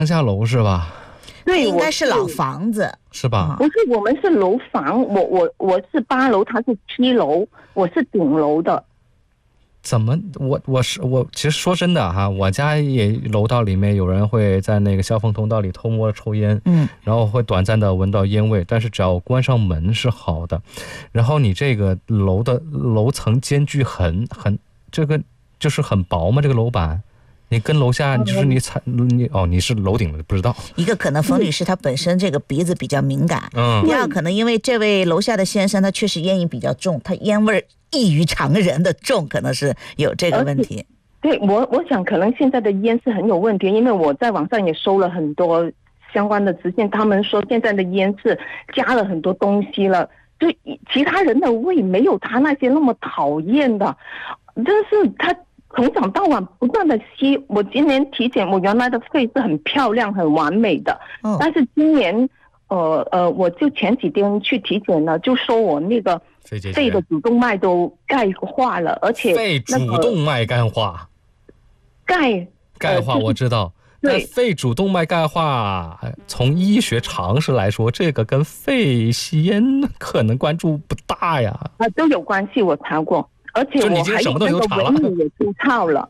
下楼是吧？ 对， 应该是老房子， 是吧？ 不是，我们是楼房，我是8楼，他是7楼，我是顶楼的。 怎么我其实说真的哈，我家也楼道里面有人会在那个消防通道里偷摸抽烟，然后会短暂的闻到烟味，但是只要关上门是好的。然后你这个楼的楼层间距很这个就是很薄嘛，这个楼板。你跟楼下就是你是楼顶的不知道。 一个可能冯女士她本身这个鼻子比较敏感，第二可能因为这位楼下的先生他确实烟瘾比较重，他烟味异于常人的重，可能是有这个问题。 对，我想可能现在的烟是很有问题，因为我在网上也搜了很多相关的资讯，他们说现在的烟是加了很多东西了，就其他人的味没有他那些那么讨厌的，但是他从早到晚不断的吸。我今年体检，我原来的肺是很漂亮很完美的，但是今年我就前几天去体检了，就说我那个肺的主动脉都钙化了，而且肺主动脉钙化，钙化我知道，但肺主动脉钙化从医学常识来说，这个跟肺吸烟可能关注不大呀。 都有关系，我查过。而且我还有那个纹理也出套了。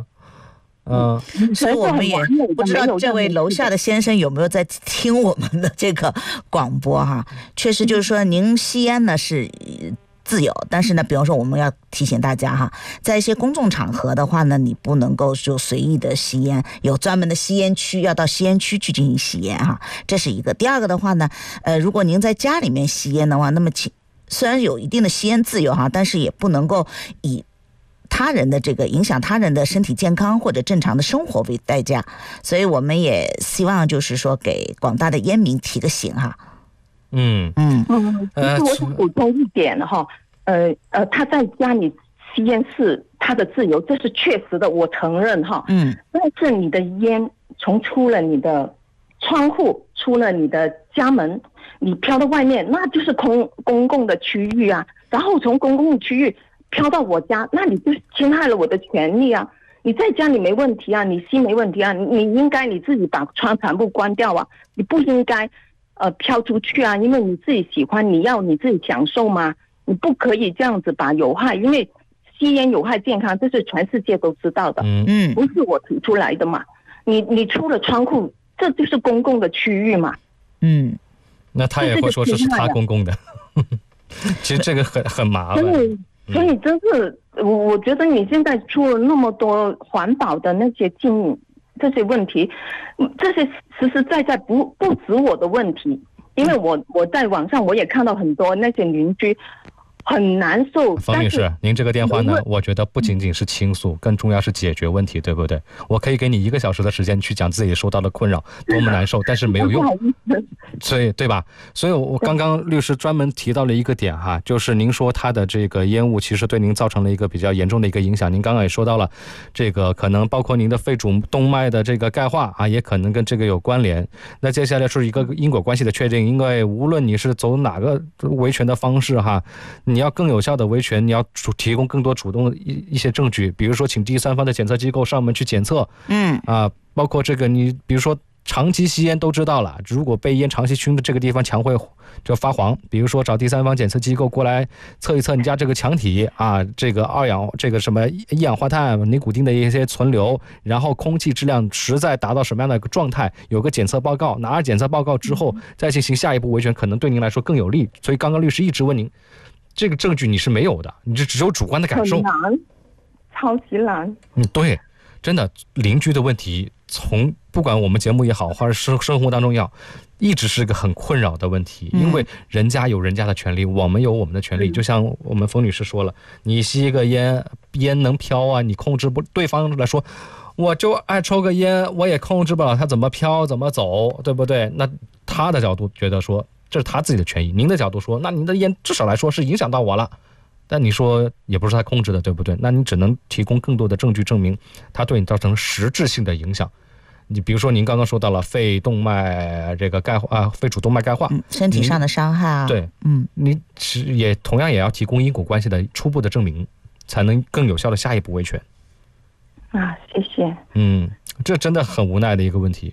所以我们也不知道这位楼下的先生有没有在听我们的这个广播哈。确实就是说您吸烟呢是自由，但是呢比方说我们要提醒大家哈，在一些公众场合的话呢，你不能够就随意的吸烟，有专门的吸烟区，要到吸烟区去进行吸烟哈，这是一个。第二个的话呢，如果您在家里面吸烟的话，那么虽然有一定的吸烟自由哈，但是也不能够以他人的这个影响他人的身体健康或者正常的生活为代价，所以我们也希望就是说给广大的烟民提个醒哈。 其实我想补充一点哈，他在家里吸烟是他的自由，这是确实的，我承认哈。但是你的烟从出了你的窗户，出了你的家门，你飘到外面，那就是公共的区域啊。然后从公共区域飘到我家，那你就侵害了我的权利啊。你在家里没问题啊，你吸没问题啊，你应该你自己把窗全部关掉啊，你不应该飘出去啊，因为你自己喜欢，你要你自己享受嘛，你不可以这样子把有害，因为吸烟有害健康，这是全世界都知道的，不是我提出来的嘛。你出了窗户，这就是公共的区域嘛。 那他也会说这是他公共的，其实这个很麻烦。 所以真是，我觉得你现在出了那么多环保的那些这些问题，这些实实在在不止我的问题，因为我在网上我也看到很多那些邻居很难受。 冯女士，您这个电话呢，我觉得不仅仅是倾诉，更重要是解决问题，对不对？我可以给你1个小时的时间去讲自己受到的困扰多么难受，但是没有用，所以对吧？所以我刚刚律师专门提到了一个点哈，就是您说他的这个烟雾其实对您造成了一个比较严重的一个影响。您刚刚也说到了，这个可能包括您的肺主动脉的这个钙化啊，也可能跟这个有关联。那接下来是一个因果关系的确定，因为无论你是走哪个维权的方式哈，你要更有效的维权，你要提供更多主动的一些证据，比如说请第三方的检测机构上门去检测，包括这个你比如说长期吸烟都知道了，如果被烟长期熏的这个地方墙会就发黄，比如说找第三方检测机构过来测一测你家这个墙体啊，这个这个什么一氧化碳、尼古丁的一些存留，然后空气质量实在达到什么样的一个状态，有个检测报告，拿着检测报告之后再进行下一步维权，可能对您来说更有利。所以刚刚律师一直问您，这个证据你是没有的，你只有主观的感受， 很难，超级难。 对，真的邻居的问题，从不管我们节目也好，或者生活当中也好，一直是个很困扰的问题，因为人家有人家的权利，我们有我们的权利。就像我们冯女士说了，你吸一个烟能飘啊，你控制不，对方来说我就爱抽个烟，我也控制不了它怎么飘怎么走，对不对？那他的角度觉得说这是他自己的权益，您的角度说那您的烟至少来说是影响到我了，但你说也不是他控制的，对不对？那你只能提供更多的证据证明他对你造成实质性的影响。你比如说您刚刚说到了肺动脉这个钙化肺主动脉钙化， 身体上的伤害啊， 对，你也同样也要提供因果关系的初步的证明，才能更有效的下一步维权。 谢谢。 这真的很无奈的一个问题。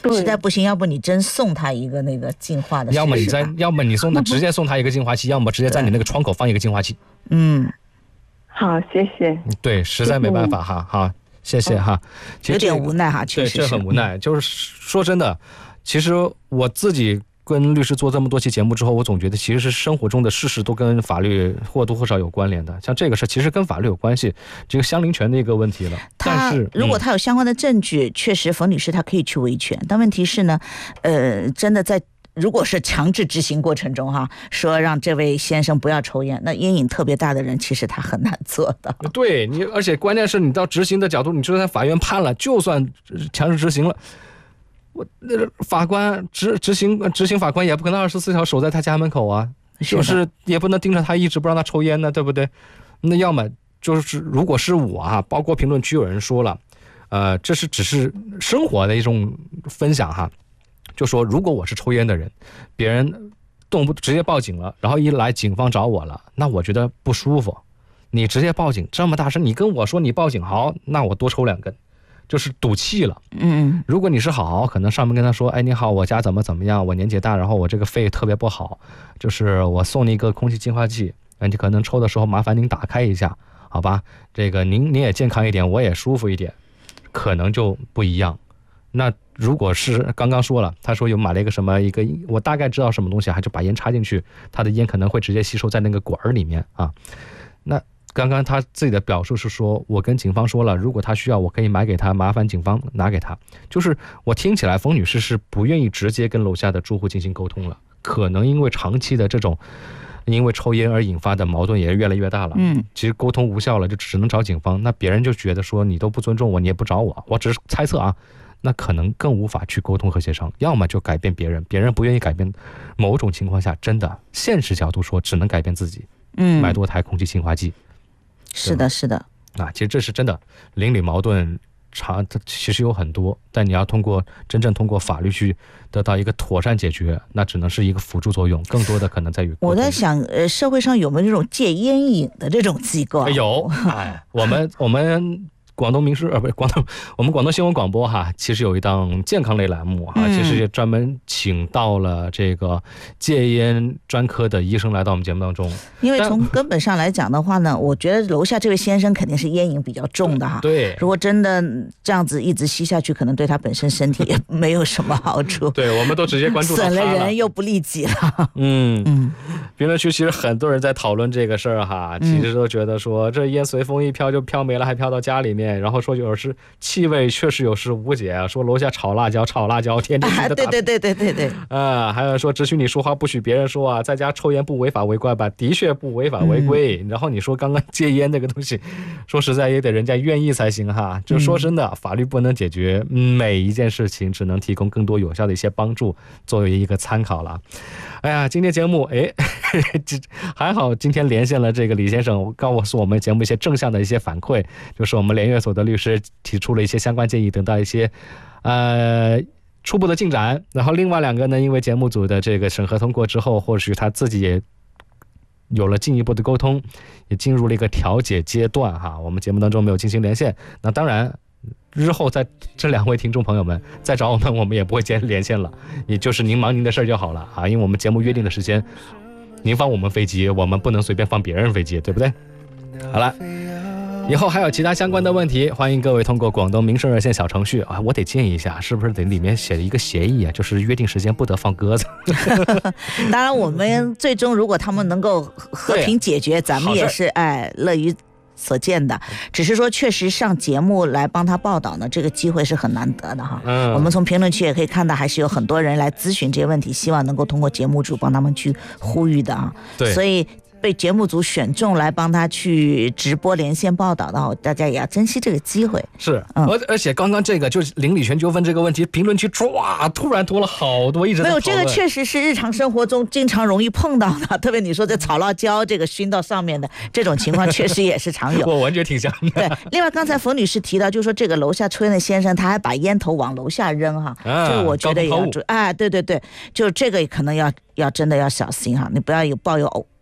实在不行，要不你真送他一个那个净化的， 要么你送他直接送他一个净化器，要么直接在你那个窗口放一个净化器。 好，谢谢。 对，实在没办法哈，好，谢谢哈。 有点无奈哈，确实对，这很无奈。就是说真的，其实我自己跟律师做这么多期节目之后，我总觉得其实是生活中的事事都跟法律或多或少有关联的。像这个事其实跟法律有关系，这个相邻权的一个问题了。但是如果他有相关的证据，确实冯女士她可以去维权。但问题是呢，真的在如果是强制执行过程中哈，说让这位先生不要抽烟，那烟瘾特别大的人其实他很难做到。 对你，而且关键是你到执行的角度，你就在法院判了，就算强制执行了。我法官执行法官也不可能24小时守在他家门口啊，就是也不能盯着他一直不让他抽烟呢，对不对？那要么就是如果是我啊，包括评论区有人说了，这是只是生活的一种分享哈，就说如果我是抽烟的人，别人直接报警了，然后一来警方找我了，那我觉得不舒服。你直接报警这么大声，你跟我说你报警好，那我多抽2根。就是赌气了。如果你是好，可能上门跟他说，哎，你好，我家怎么样，我年纪大，然后我这个肺特别不好，就是我送你一个空气净化器，你可能抽的时候麻烦您打开一下，好吧？这个您也健康一点，我也舒服一点，可能就不一样。那如果是刚刚说了，他说有买了一个什么我大概知道什么东西，还就把烟插进去，他的烟可能会直接吸收在那个管里面啊。那刚刚他自己的表述是说，我跟警方说了，如果他需要我可以买给他，麻烦警方拿给他。就是我听起来冯女士是不愿意直接跟楼下的住户进行沟通了，可能因为长期的这种因为抽烟而引发的矛盾也越来越大了。其实沟通无效了，就只能找警方。那别人就觉得说你都不尊重我，你也不找我，我只是猜测啊，那可能更无法去沟通和协商。要么就改变别人，别人不愿意改变，某种情况下真的现实角度说只能改变自己，买多台空气净化器。 是的其实这是真的，邻里矛盾其实有很多，但你要真正通过法律去得到一个妥善解决，那只能是一个辅助作用，更多的可能在于我在想社会上有没有这种戒烟瘾的这种机构？ 有，我们广东民视不是我们广东新闻广播哈，其实有一档健康类栏目哈，其实也专门请到了这个戒烟专科的医生来到我们节目当中。 因为从根本上来讲的话呢，我觉得楼下这位先生肯定是烟瘾比较重的哈。 对，如果真的这样子一直吸下去，可能对他本身身体也没有什么好处。 对，我们都直接关注到他了， 损了人又不利己了。 评论区其实很多人在讨论这个事儿哈，其实都觉得说这烟随风一飘就飘没了，还飘到家里面。然后说有时气味确实有时无解，说楼下炒辣椒，天天的打。 对。 还有说只许你说话，不许别人说啊，在家抽烟不违法违规吧？的确不违法违规。然后你说刚刚戒烟这个东西，说实在也得人家愿意才行哈。就说真的，法律不能解决每一件事情，只能提供更多有效的一些帮助，作为一个参考了。哎呀，今天节目还好，今天连线了这个李先生，告诉我们节目一些正向的一些反馈，就是我们联约所的律师提出了一些相关建议，得到一些初步的进展。然后另外2个呢，因为节目组的这个审核通过之后，或许他自己也有了进一步的沟通，也进入了一个调解阶段哈。我们节目当中没有进行连线，那当然日后在这2位听众朋友们再找我们也不会连线了，也就是您忙您的事就好了啊。因为我们节目约定的时间，您放我们飞机，我们不能随便放别人飞机，对不对？好了，以后还有其他相关的问题，欢迎各位通过广东民生热线小程序啊，我得建议一下，是不是得里面写一个协议啊，就是约定时间不得放鸽子。 当然，我们最终如果他们能够和平解决，咱们也是乐于所见的，只是说确实上节目来帮他报道呢，这个机会是很难得的哈。我们从评论区也可以看到，还是有很多人来咨询这些问题，希望能够通过节目组帮他们去呼吁的啊。 对， 所以被节目组选中来帮他去直播连线报道的话，大家也要珍惜这个机会。 是，而且刚刚这个就是邻里权纠纷这个问题，评论区突然多了好多，一直在讨论。 没有，这个确实是日常生活中经常容易碰到的，特别你说这炒辣椒这个熏到上面的这种情况，确实也是常有。 我完全挺像的。 对，另外刚才冯女士提到，就是说这个楼下抽烟的先生，他还把烟头往楼下扔哈，这个我觉得也要注意。对，就这个可能要真的要小心哈，你不要抱有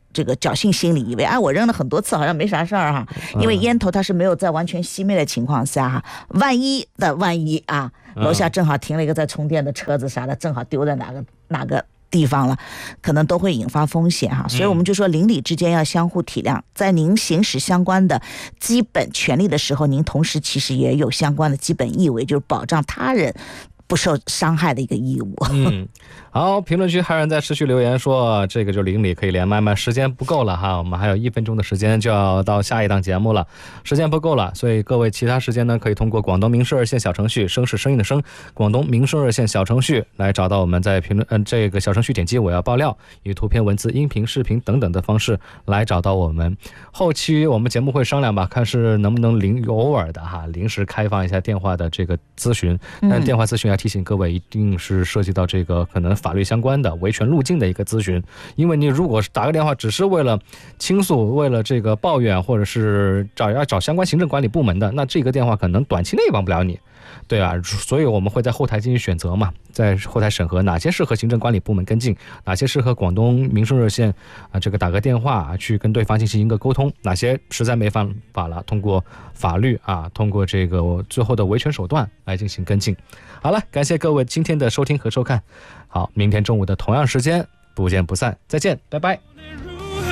这个侥幸心理，以为我扔了很多次好像没啥事儿哈，因为烟头它是没有在完全熄灭的情况下哈，万一啊，楼下正好停了一个在充电的车子啥的，正好丢在哪个地方了，可能都会引发风险哈。所以我们就说邻里之间要相互体谅，在您行使相关的基本权利的时候，您同时其实也有相关的基本义务，就是保障他人不受伤害的一个义务。 好，评论区还有人在持续留言说这个就邻里可以连麦麦，时间不够了哈，我们还有1分钟的时间就要到下一档节目了，时间不够了，所以各位其他时间呢可以通过广东民事热线小程序，声是声音的声，广东民事热线小程序来找到我们，在评论这个小程序点击我要爆料，以图片文字音频视频等等的方式来找到我们。后期我们节目会商量吧，看是能不能偶尔的哈临时开放一下电话的这个咨询，但电话咨询要提醒各位，一定是涉及到这个可能法律相关的维权路径的一个咨询，因为你如果是打个电话只是为了倾诉，为了这个抱怨，或者是找相关行政管理部门的，那这个电话可能短期内帮不了你，对啊，所以我们会在后台进行选择嘛，在后台审核哪些适合行政管理部门跟进，哪些适合广东民生热线这个打个电话去跟对方进行一个沟通，哪些实在没办法了，通过法律通过这个最后的维权手段来进行跟进。好了，感谢各位今天的收听和收看，好，明天中午的同样时间不见不散，再见，拜拜。